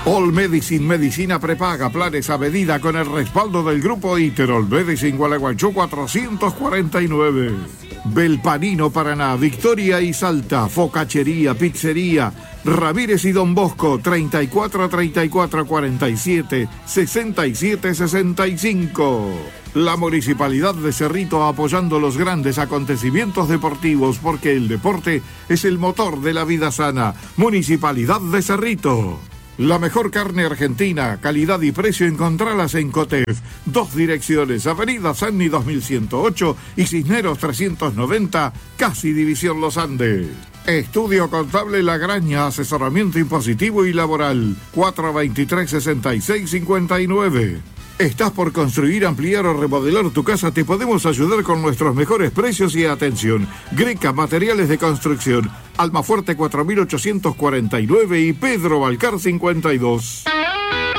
All Medicine, medicina prepaga, planes a medida con el respaldo del grupo ITER. All Medicine, Gualeguaychú 449. Belpanino, Paraná, Victoria y Salta, Focachería, Pizzería, Ramírez y Don Bosco, 34 34 47 67 65. La Municipalidad de Cerrito apoyando los grandes acontecimientos deportivos porque el deporte es el motor de la vida sana. Municipalidad de Cerrito. La mejor carne argentina, calidad y precio, encontralas en Cotef. 2 direcciones, Avenida Sanni 2108 y Cisneros 390, casi División Los Andes. Estudio Contable La Graña, asesoramiento impositivo y laboral, 423-6659. ¿Estás por construir, ampliar o remodelar tu casa? Te podemos ayudar con nuestros mejores precios y atención. Greca Materiales de Construcción, Almafuerte 4849 y Pedro Balcar 52.